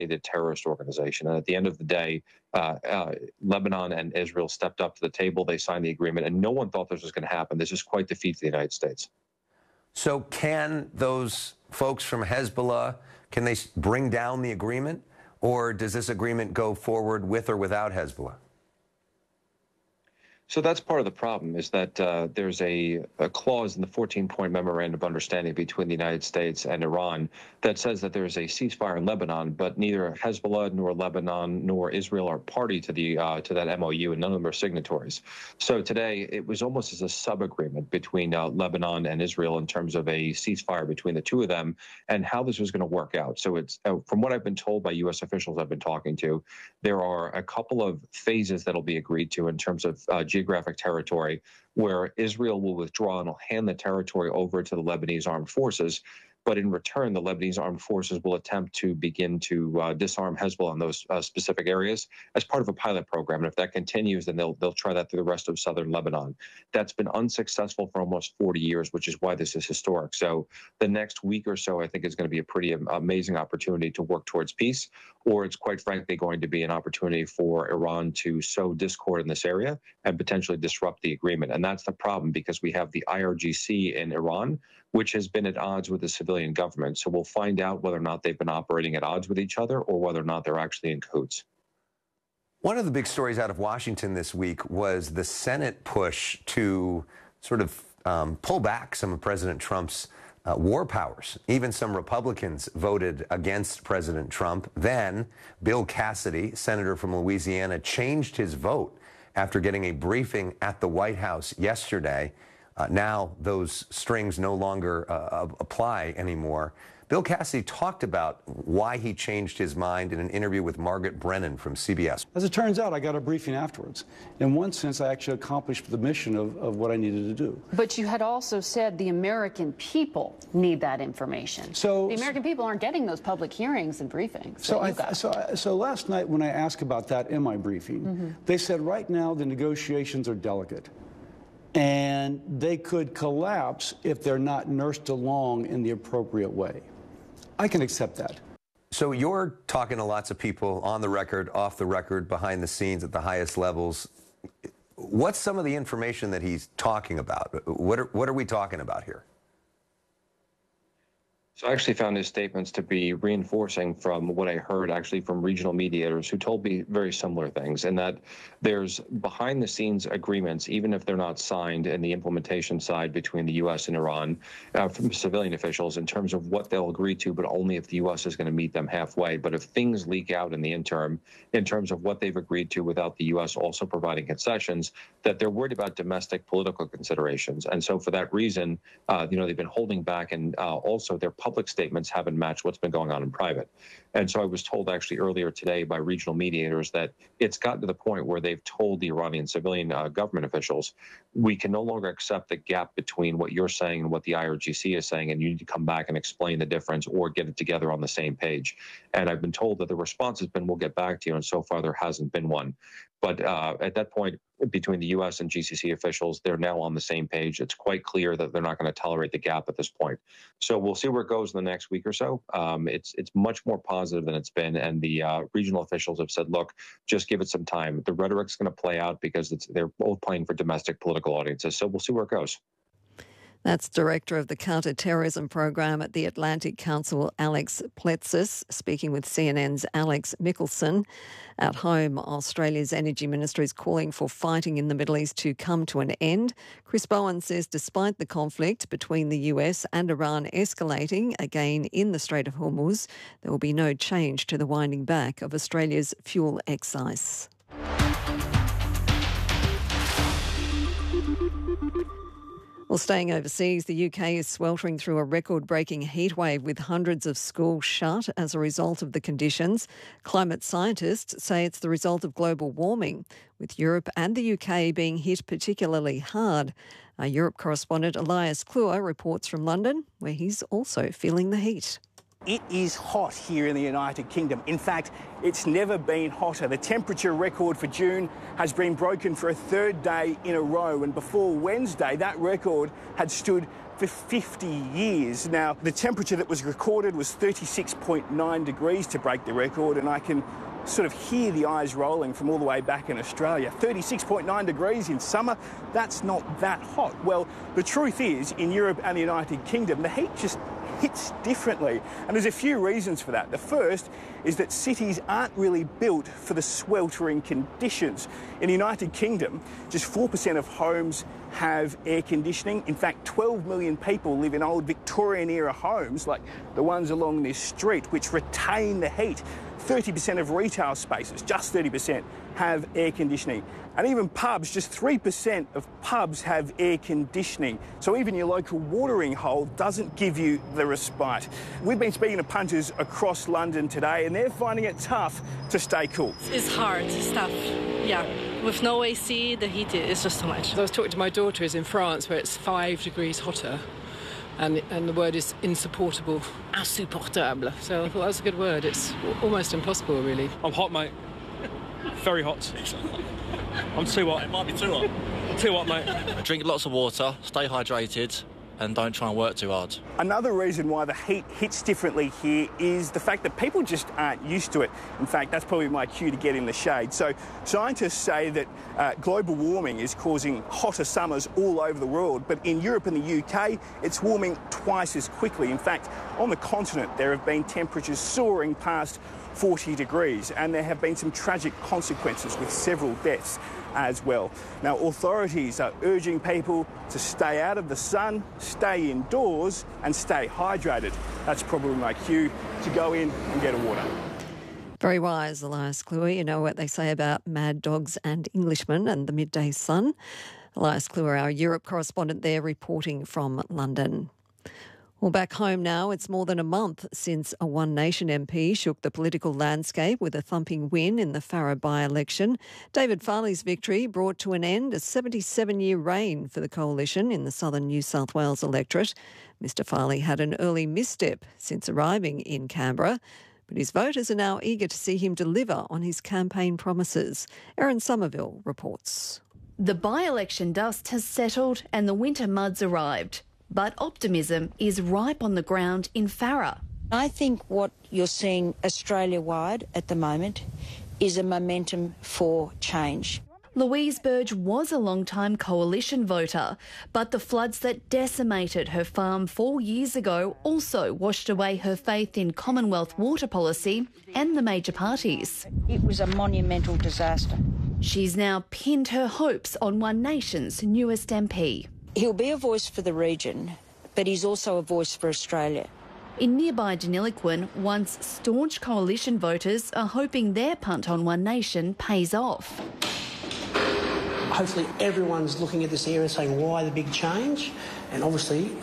terrorist organization. And at the end of the day, Lebanon and Israel stepped up to the table. They signed the agreement, and no one thought this was going to happen. This is quite defeat for the United States. So can those folks from Hezbollah, can they bring down the agreement? Or does this agreement go forward with or without Hezbollah? So that's part of the problem, is that there's a clause in the 14-point memorandum of understanding between the United States and Iran that says that there's a ceasefire in Lebanon, but neither Hezbollah nor Lebanon nor Israel are party to that MOU, and none of them are signatories. So today it was almost as a sub-agreement between Lebanon and Israel in terms of a ceasefire between the two of them and how this was going to work out. So it's from what I've been told by U.S. officials I've been talking to, there are a couple of phases that'll be agreed to in terms of geographic territory, where Israel will withdraw and will hand the territory over to the Lebanese armed forces. But in return, the Lebanese armed forces will attempt to begin to disarm Hezbollah in those specific areas as part of a pilot program. And if that continues, then they'll try that through the rest of southern Lebanon. That's been unsuccessful for almost 40 years, which is why this is historic. So the next week or so, I think, is going to be a pretty amazing opportunity to work towards peace, or it's quite frankly going to be an opportunity for Iran to sow discord in this area and potentially disrupt the agreement. And that's the problem, because we have the IRGC in Iran, which has been at odds with the civilian government. So we'll find out whether or not they've been operating at odds with each other or whether or not they're actually in cahoots. One of the big stories out of Washington this week was the Senate push to sort of pull back some of President Trump's war powers. Even some Republicans voted against President Trump. Then Bill Cassidy, senator from Louisiana, changed his vote after getting a briefing at the White House yesterday. Now those strings no longer apply anymore. Bill Cassidy talked about why he changed his mind in an interview with Margaret Brennan from CBS. As it turns out, I got a briefing afterwards. In one sense, I actually accomplished the mission of what I needed to do. But you had also said the American people need that information. So the American people aren't getting those public hearings and briefings. So last night when I asked about that in my briefing, they said right now the negotiations are delicate. And they could collapse if they're not nursed along in the appropriate way. I can accept that. So you're talking to lots of people on the record, off the record, behind the scenes at the highest levels. What's some of the information that he's talking about? What are we talking about here? So I actually found his statements to be reinforcing from what I heard actually from regional mediators who told me very similar things, and that there's behind the scenes agreements, even if they're not signed in the implementation side between the U.S. and Iran, from civilian officials in terms of what they'll agree to, but only if the U.S. is going to meet them halfway. But if things leak out in the interim in terms of what they've agreed to without the U.S. also providing concessions, that they're worried about domestic political considerations. And so for that reason, they've been holding back, and also their public statements haven't matched what's been going on in private. And so I was told actually earlier today by regional mediators that it's gotten to the point where they've told the Iranian civilian government officials, we can no longer accept the gap between what you're saying and what the IRGC is saying, and you need to come back and explain the difference or get it together on the same page. And I've been told that the response has been, we'll get back to you, and so far there hasn't been one. But at that point, between the U.S. and GCC officials, they're now on the same page. It's quite clear that they're not going to tolerate the gap at this point. So we'll see where it goes in the next week or so. It's much more positive than it's been, and the regional officials have said, look, just give it some time. The rhetoric's going to play out because they're both playing for domestic political audiences. So we'll see where it goes. That's Director of the Counter-Terrorism Program at the Atlantic Council, Alex Pletsis, speaking with CNN's Alex Mickelson. At home, Australia's Energy Minister is calling for fighting in the Middle East to come to an end. Chris Bowen says despite the conflict between the US and Iran escalating again in the Strait of Hormuz, there will be no change to the winding back of Australia's fuel excise. Well, staying overseas, the UK is sweltering through a record-breaking heatwave with hundreds of schools shut as a result of the conditions. Climate scientists say it's the result of global warming, with Europe and the UK being hit particularly hard. Our Europe correspondent Elias Kluwer reports from London, where he's also feeling the heat. It is hot here in the United Kingdom. In fact, it's never been hotter. The temperature record for June has been broken for a third day in a row, and before Wednesday, that record had stood for 50 years. Now, the temperature that was recorded was 36.9 degrees to break the record, and I can sort of hear the eyes rolling from all the way back in Australia. 36.9 degrees in summer, that's not that hot. Well, the truth is, in Europe and the United Kingdom, the heat just hits differently, and there's a few reasons for that. The first is that cities aren't really built for the sweltering conditions. In the United Kingdom, just 4% of homes have air conditioning. In fact, 12 million people live in old Victorian-era homes, like the ones along this street, which retain the heat. 30% of retail spaces, just 30%, have air conditioning. And even pubs, just 3% of pubs have air conditioning. So even your local watering hole doesn't give you the respite. We've been speaking to punters across London today, and they're finding it tough to stay cool. It's hard, it's tough, yeah. With no AC, the heat is just too much. I was talking to my daughter who's in France, where it's 5 degrees hotter. And the word is insupportable. Insupportable. So I thought that was a good word. It's almost impossible, really. I'm hot, mate. Very hot. I'm too hot. It might be too hot. Too hot, mate. Drink lots of water, stay hydrated, and don't try and work too hard. Another reason why the heat hits differently here is the fact that people just aren't used to it. In fact, that's probably my cue to get in the shade. So scientists say that global warming is causing hotter summers all over the world, but in Europe and the UK, it's warming twice as quickly. In fact, on the continent, there have been temperatures soaring past 40 degrees, and there have been some tragic consequences with several deaths as well. Now, authorities are urging people to stay out of the sun, stay indoors and stay hydrated. That's probably my cue to go in and get a water. Very wise, Elias Kluwer. You know what they say about mad dogs and Englishmen and the midday sun. Elias Kluwer, our Europe correspondent there, reporting from London. Well, back home now, it's more than a month since a One Nation MP shook the political landscape with a thumping win in the Farrer by-election. David Farley's victory brought to an end a 77-year reign for the coalition in the southern New South Wales electorate. Mr Farley had an early misstep since arriving in Canberra, but his voters are now eager to see him deliver on his campaign promises. Erin Somerville reports. The by-election dust has settled and the winter muds arrived. But optimism is ripe on the ground in Farrer. I think what you're seeing Australia-wide at the moment is a momentum for change. Louise Burge was a long-time coalition voter, but the floods that decimated her farm 4 years ago also washed away her faith in Commonwealth water policy and the major parties. It was a monumental disaster. She's now pinned her hopes on One Nation's newest MP. He'll be a voice for the region, but he's also a voice for Australia. In nearby Deniliquin, once staunch coalition voters are hoping their punt on One Nation pays off. Hopefully everyone's looking at this area and saying, why the big change? And obviously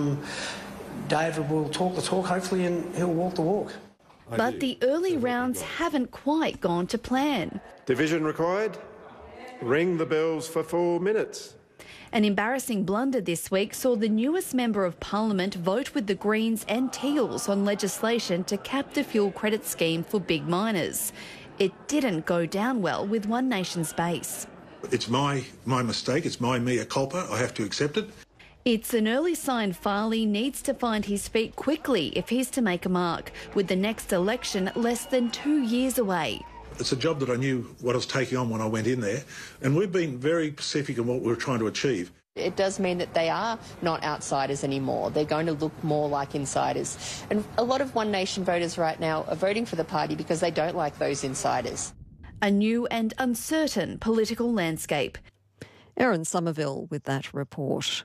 David will talk the talk, hopefully, and he'll walk the walk. But the early rounds haven't quite gone to plan. Division required. Ring the bells for 4 minutes. An embarrassing blunder this week saw the newest Member of Parliament vote with the Greens and Teals on legislation to cap the fuel credit scheme for big miners. It didn't go down well with One Nation's base. It's my mistake, it's my mea culpa, I have to accept it. It's an early sign Farley needs to find his feet quickly if he's to make a mark, with the next election less than 2 years away. It's a job that I knew what I was taking on when I went in there, and we've been very specific in what we're trying to achieve. It does mean that they are not outsiders anymore. They're going to look more like insiders. And a lot of One Nation voters right now are voting for the party because they don't like those insiders. A new and uncertain political landscape. Erin Somerville with that report.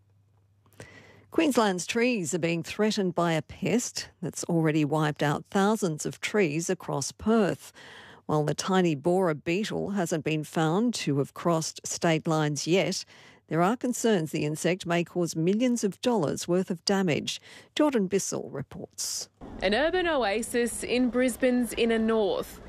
Queensland's trees are being threatened by a pest that's already wiped out thousands of trees across Perth. While the tiny borer beetle hasn't been found to have crossed state lines yet, there are concerns the insect may cause millions of dollars worth of damage. Jordan Bissell reports. An urban oasis in Brisbane's inner north.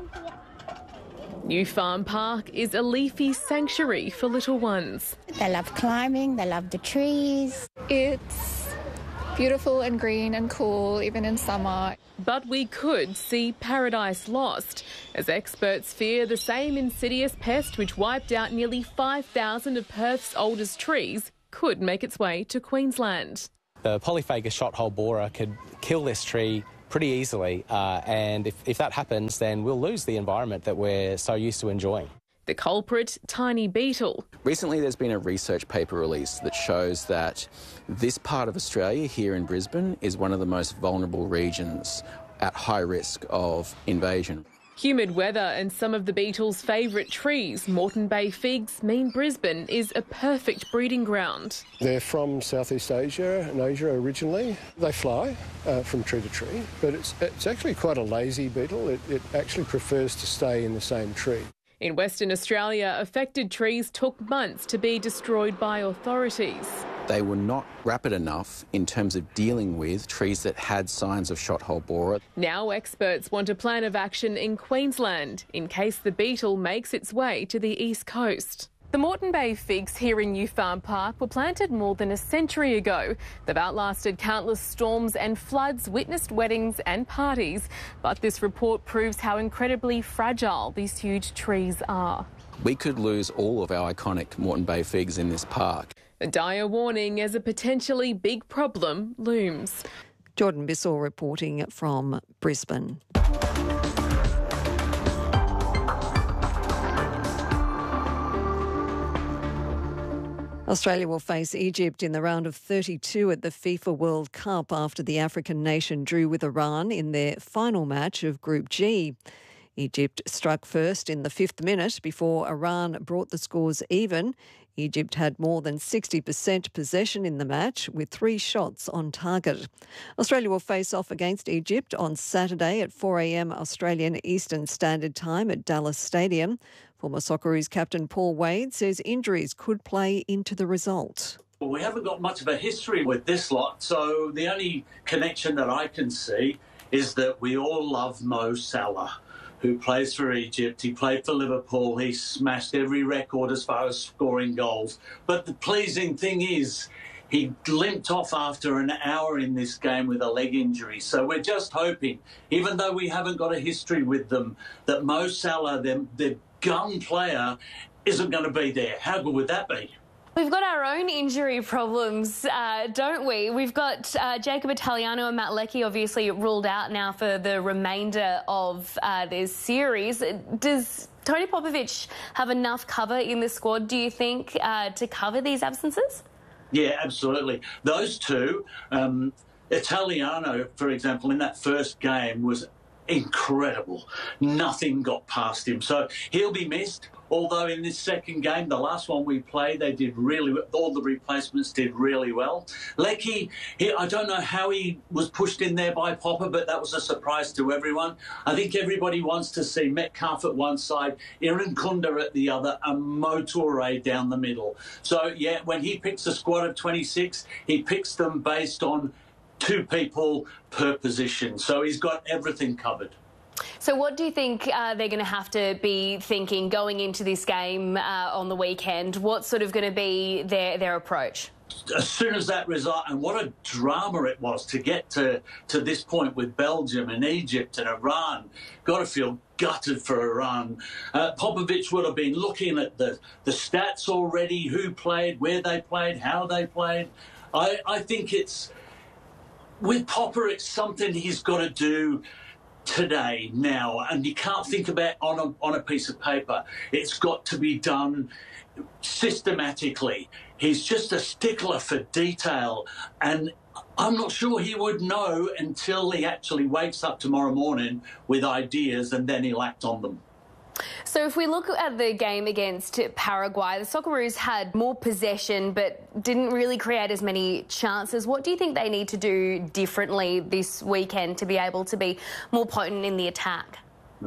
New Farm Park is a leafy sanctuary for little ones. They love climbing, they love the trees. It's beautiful and green and cool, even in summer. But we could see paradise lost, as experts fear the same insidious pest which wiped out nearly 5,000 of Perth's oldest trees could make its way to Queensland. The Polyphagus shot-hole borer could kill this tree pretty easily, and if that happens, then we'll lose the environment that we're so used to enjoying. The culprit, tiny beetle. Recently there's been a research paper released that shows that this part of Australia here in Brisbane is one of the most vulnerable regions at high risk of invasion. Humid weather and some of the beetle's favourite trees, Moreton Bay figs, mean Brisbane is a perfect breeding ground. They're from Southeast Asia and Asia originally. They fly from tree to tree, but it's actually quite a lazy beetle. It actually prefers to stay in the same tree. In Western Australia, affected trees took months to be destroyed by authorities. They were not rapid enough in terms of dealing with trees that had signs of shot-hole borer. Now experts want a plan of action in Queensland in case the beetle makes its way to the east coast. The Moreton Bay figs here in New Farm Park were planted more than a century ago. They've outlasted countless storms and floods, witnessed weddings and parties. But this report proves how incredibly fragile these huge trees are. We could lose all of our iconic Moreton Bay figs in this park. A dire warning as a potentially big problem looms. Jordan Bissell reporting from Brisbane. Australia will face Egypt in the round of 32 at the FIFA World Cup after the African nation drew with Iran in their final match of Group G. Egypt struck first in the 5th minute before Iran brought the scores even. Egypt had more than 60% possession in the match with 3 shots on target. Australia will face off against Egypt on Saturday at 4 a.m. Australian Eastern Standard Time at Dallas Stadium. Former Socceroos captain Paul Wade says injuries could play into the result. Well, we haven't got much of a history with this lot, so the only connection that I can see is that we all love Mo Salah, who plays for Egypt. He played for Liverpool. He smashed every record as far as scoring goals. But the pleasing thing is he limped off after an hour in this game with a leg injury. So we're just hoping, even though we haven't got a history with them, that Mo Salah, the gun player, isn't going to be there. How good would that be? We've got our own injury problems, don't we? We've got Jacob Italiano and Matt Leckie obviously ruled out now for the remainder of this series. Does Tony Popovic have enough cover in the squad, do you think, to cover these absences? Yeah, absolutely. Those two, Italiano, for example, in that first game was incredible. Nothing got past him. So he'll be missed. Although in this second game, the last one we played, they did really well. All the replacements did really well. Leckie, I don't know how he was pushed in there by Popper, but that was a surprise to everyone. I think everybody wants to see Metcalf at one side, Irankunda at the other, and Mo Toure down the middle. So, yeah, when he picks a squad of 26, he picks them based on 2 people per position. So he's got everything covered. So what do you think they're going to have to be thinking going into this game on the weekend? What's sort of going to be their approach? As soon as that result, and what a drama it was to get to this point with Belgium and Egypt and Iran. Got to feel gutted for Iran. Popovic would have been looking at the stats already, who played, where they played, how they played. I think it's, with Popper, it's something he's got to do today, now, and you can't think about on a piece of paper. It's got to be done systematically. He's just a stickler for detail, and I'm not sure he would know until he actually wakes up tomorrow morning with ideas, and then he'll act on them. So if we look at the game against Paraguay, the Socceroos had more possession but didn't really create as many chances. What do you think they need to do differently this weekend to be able to be more potent in the attack?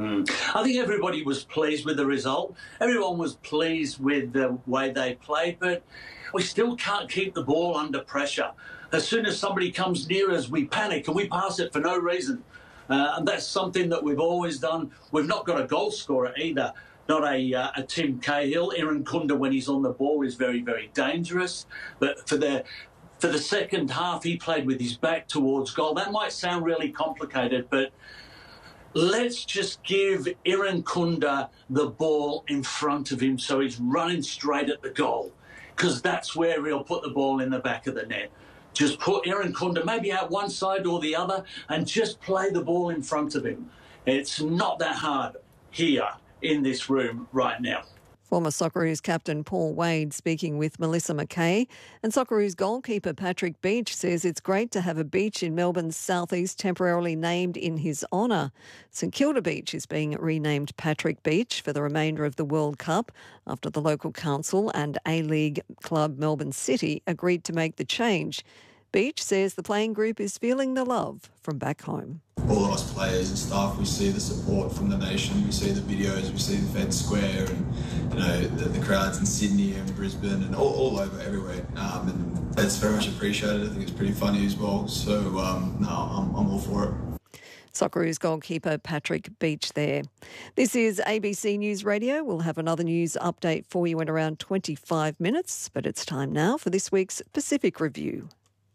I think everybody was pleased with the result. Everyone was pleased with the way they played, but we still can't keep the ball under pressure. As soon as somebody comes near us, we panic and we pass it for no reason. And that's something that we've always done. We've not got a goal scorer either, not a Tim Cahill. Irankunda, when he's on the ball, is very, very dangerous. But for for the second half, he played with his back towards goal. That might sound really complicated, but let's just give Irankunda the ball in front of him so he's running straight at the goal, because that's where he'll put the ball in the back of the net. Just put Irankunda maybe out one side or the other and just play the ball in front of him. It's not that hard here in this room right now. Former Socceroos captain Paul Wade speaking with Melissa McKay. And Socceroos goalkeeper Patrick Beach says it's great to have a beach in Melbourne's southeast temporarily named in his honour. St Kilda Beach is being renamed Patrick Beach for the remainder of the World Cup after the local council and A-League club Melbourne City agreed to make the change. Beach says the playing group is feeling the love from back home. All of us players and staff, we see the support from the nation, we see the videos, we see the Fed Square and the crowds in Sydney and Brisbane and all over everywhere. And that's very much appreciated. I think it's pretty funny as well. So, I'm all for it. Socceroos goalkeeper Patrick Beach there. This is ABC News Radio. We'll have another news update for you in around 25 minutes, but it's time now for this week's Pacific Review.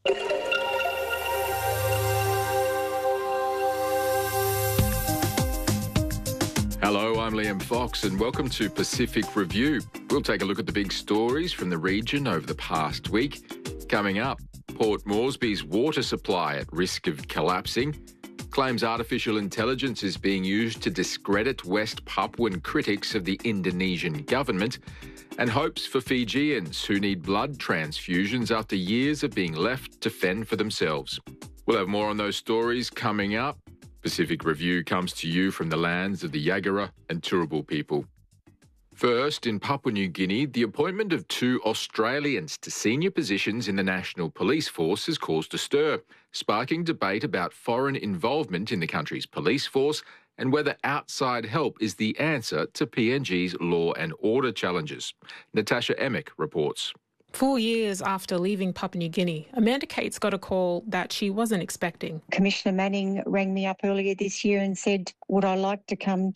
Hello, I'm Liam Fox and welcome to Pacific Review. We'll take a look at the big stories from the region over the past week. Coming up, Port Moresby's water supply at risk of collapsing. Claims artificial intelligence is being used to discredit West Papuan critics of the Indonesian government. And hopes for Fijians who need blood transfusions after years of being left to fend for themselves. We'll have more on those stories coming up. Pacific Review comes to you from the lands of the Yagara and Turrbal people. First, in Papua New Guinea, the appointment of 2 Australians to senior positions in the National Police Force has caused a stir, sparking debate about foreign involvement in the country's police force and whether outside help is the answer to PNG's law and order challenges. Natasha Emick reports. 4 years after leaving Papua New Guinea, Amanda Cates got a call that she wasn't expecting. Commissioner Manning rang me up earlier this year and said, would I like to come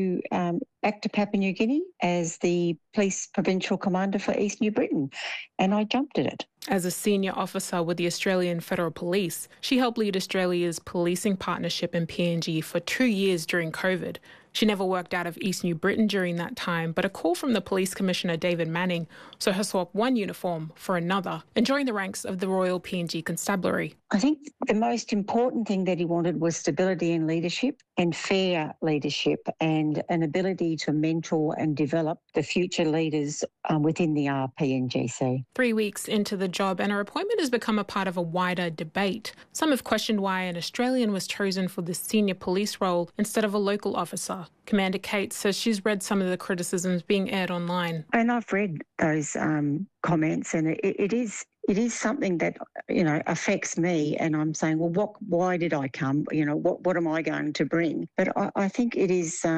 back to Papua New Guinea as the Police Provincial Commander for East New Britain? And I jumped at it. As a senior officer with the Australian Federal Police, she helped lead Australia's policing partnership in PNG for 2 years during COVID. She never worked out of East New Britain during that time, but a call from the Police Commissioner David Manning saw her swap one uniform for another and join the ranks of the Royal PNG Constabulary. I think the most important thing that he wanted was stability in leadership and fair leadership and an ability to mentor and develop the future leaders within the RPNGC. 3 weeks into the job, and her appointment has become a part of a wider debate. Some have questioned why an Australian was chosen for this senior police role instead of a local officer. Commander Cates says she's read some of the criticisms being aired online. And I've read those comments, and it is something that, affects me, and I'm saying, well, why did I come? What am I going to bring? But I think it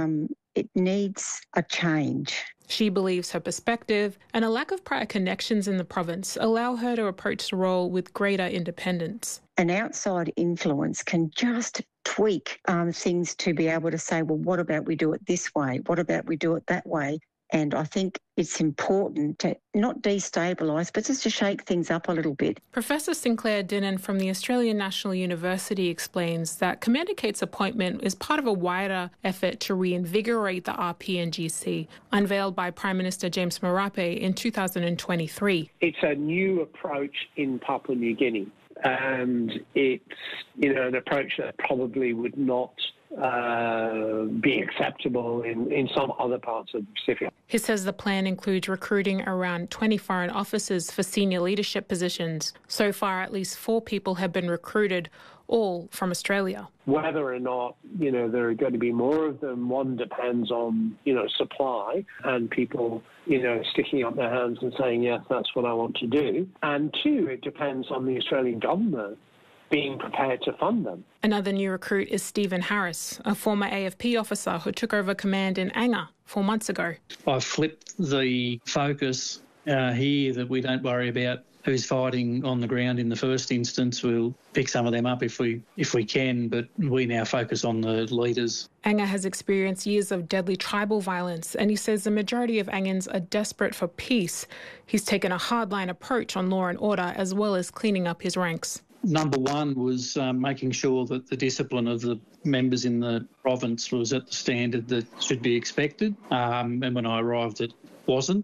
needs a change. She believes her perspective and a lack of prior connections in the province allow her to approach the role with greater independence. An outside influence can just tweak things to be able to say, well, what about we do it this way? What about we do it that way? And I think it's important to not destabilise, but just to shake things up a little bit. Professor Sinclair Dinnan from the Australian National University explains that Commander Cates' appointment is part of a wider effort to reinvigorate the RPNGC, unveiled by Prime Minister James Marape in 2023. It's a new approach in Papua New Guinea, and it's an approach that probably would not be acceptable in some other parts of the Pacific. He says the plan includes recruiting around 20 foreign officers for senior leadership positions. So far, at least 4 people have been recruited, all from Australia. Whether or not, there are going to be more of them, one depends on, supply and people, sticking up their hands and saying, yes, that's what I want to do. And 2, it depends on the Australian government being prepared to fund them. Another new recruit is Stephen Harris, a former AFP officer who took over command in Anga 4 months ago. I've flipped the focus here that we don't worry about who's fighting on the ground in the first instance. We'll pick some of them up if we can, but we now focus on the leaders. Anga has experienced years of deadly tribal violence, and he says the majority of Angans are desperate for peace. He's taken a hardline approach on law and order, as well as cleaning up his ranks. Number one was making sure that the discipline of the members in the province was at the standard that should be expected. And when I arrived, it wasn't.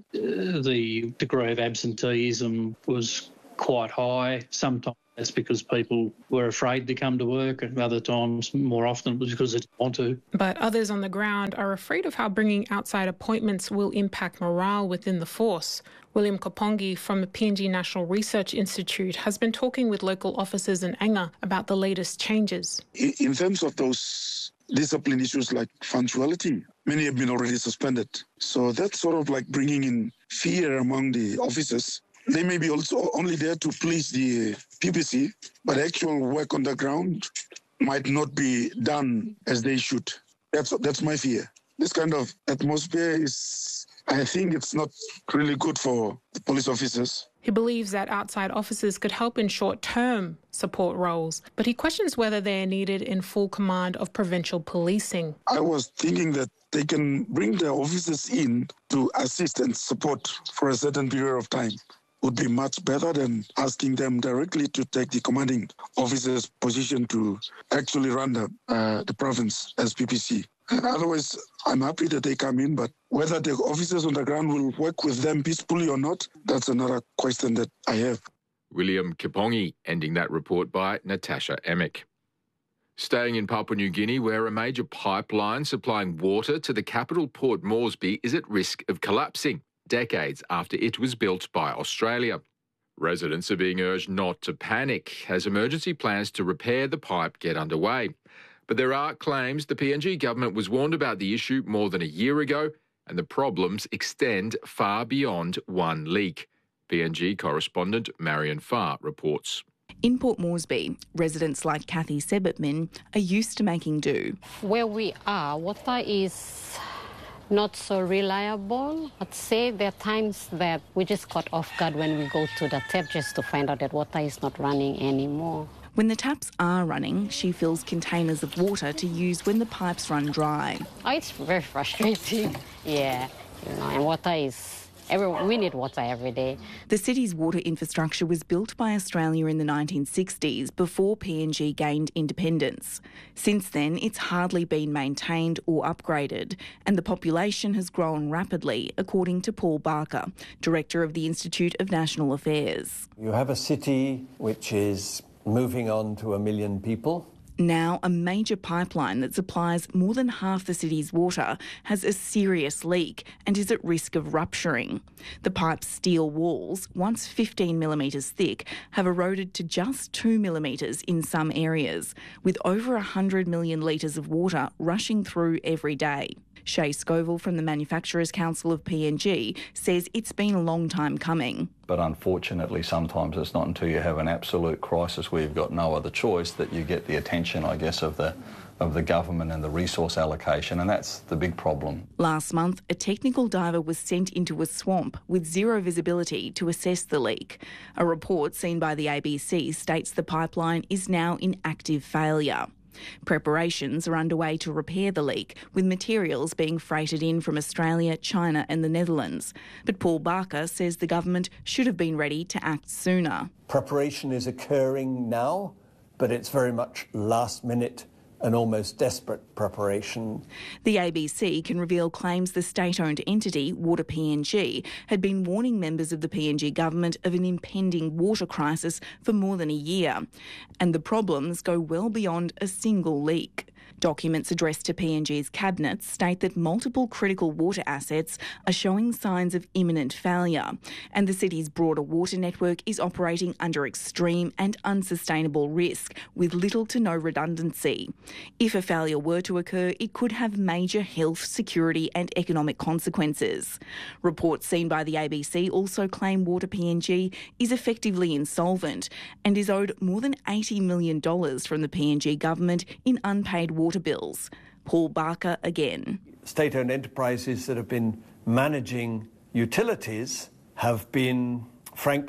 The degree of absenteeism was quite high. Sometimes that's because people were afraid to come to work, and other times, more often, it was because they didn't want to. But others on the ground are afraid of how bringing outside appointments will impact morale within the force. William Kopongi from the PNG National Research Institute has been talking with local officers in Anga about the latest changes. In terms of those discipline issues like punctuality, many have been already suspended. So that's sort of like bringing in fear among the officers. They may be also only there to please the PPC, but actual work on the ground might not be done as they should. That's my fear. This kind of atmosphere is, I think it's not really good for the police officers. He believes that outside officers could help in short-term support roles, but he questions whether they are needed in full command of provincial policing. I was thinking that they can bring their officers in to assist and support for a certain period of time. Would be much better than asking them directly to take the commanding officer's position to actually run the province as PPC. Otherwise, I'm happy that they come in, but whether the officers on the ground will work with them peacefully or not, that's another question that I have. William Kipongi, ending that report by Natasha Emick. Staying in Papua New Guinea, where a major pipeline supplying water to the capital Port Moresby is at risk of collapsing decades after it was built by Australia. Residents are being urged not to panic as emergency plans to repair the pipe get underway. But there are claims the PNG government was warned about the issue more than a year ago, and the problems extend far beyond one leak. PNG correspondent Marion Farr reports. In Port Moresby, residents like Kathy Sebitmin are used to making do. Where we are, water is not so reliable. I'd say there are times that we just caught off guard when we go to the tap just to find out that water is not running anymore. When the taps are running, she fills containers of water to use when the pipes run dry. Oh, it's very frustrating. Yeah, and water is... we need water every day. The city's water infrastructure was built by Australia in the 1960s before PNG gained independence. Since then, it's hardly been maintained or upgraded, and the population has grown rapidly, according to Paul Barker, Director of the Institute of National Affairs. You have a city which is moving on to 1 million people. Now, a major pipeline that supplies more than half the city's water has a serious leak and is at risk of rupturing. The pipe's steel walls, once 15 millimetres thick, have eroded to just 2 millimetres in some areas, with over 100 million litres of water rushing through every day. Shay Scoville from the Manufacturers Council of PNG says it's been a long time coming. But unfortunately, sometimes it's not until you have an absolute crisis where you've got no other choice that you get the attention, I guess, of the government and the resource allocation, and that's the big problem. Last month, a technical diver was sent into a swamp with zero visibility to assess the leak. A report seen by the ABC states the pipeline is now in active failure. Preparations are underway to repair the leak, with materials being freighted in from Australia, China and the Netherlands. But Paul Barker says the government should have been ready to act sooner. Preparation is occurring now, but it's very much last minute and almost desperate preparation. The ABC can reveal claims the state-owned entity, Water PNG, had been warning members of the PNG government of an impending water crisis for more than a year. And the problems go well beyond a single leak. Documents addressed to PNG's cabinet state that multiple critical water assets are showing signs of imminent failure, and the city's broader water network is operating under extreme and unsustainable risk, with little to no redundancy. If a failure were to occur, it could have major health, security and economic consequences. Reports seen by the ABC also claim Water PNG is effectively insolvent and is owed more than $80 million from the PNG government in unpaid water bills. Paul Barker again. State-owned enterprises that have been managing utilities have been, frankly,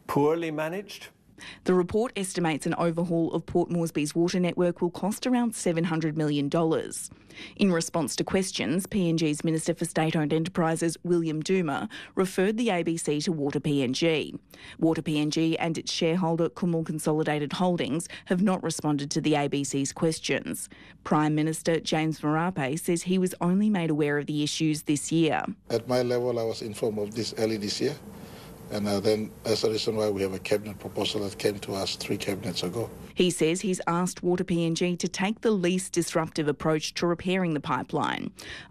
poorly managed. The report estimates an overhaul of Port Moresby's water network will cost around $700 million. In response to questions, PNG's Minister for State-Owned Enterprises, William Duma, referred the ABC to Water PNG. Water PNG and its shareholder, Kumul Consolidated Holdings, have not responded to the ABC's questions. Prime Minister James Marape says he was only made aware of the issues this year. At my level, I was informed of this early this year. And then that's the reason why we have a cabinet proposal that came to us 3 cabinets ago. He says he's asked Water PNG to take the least disruptive approach to repairing the pipeline.